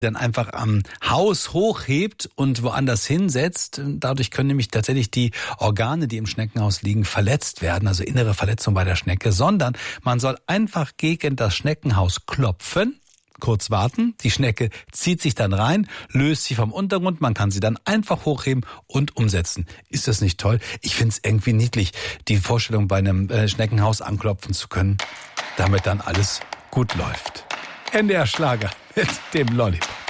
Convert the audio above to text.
dann einfach am Haus hochhebt und woanders hinsetzt. Dadurch können nämlich tatsächlich die Organe, die im Schneckenhaus liegen, verletzt werden, also innere Verletzung bei der Schnecke, sondern man soll einfach gegen das Schneckenhaus klopfen, kurz warten, die Schnecke zieht sich dann rein, löst sich vom Untergrund, man kann sie dann einfach hochheben und umsetzen. Ist das nicht toll? Ich finde es irgendwie niedlich, die Vorstellung, bei einem Schneckenhaus anklopfen zu können, damit dann alles gut läuft. NDR Schlager mit dem Lollipop.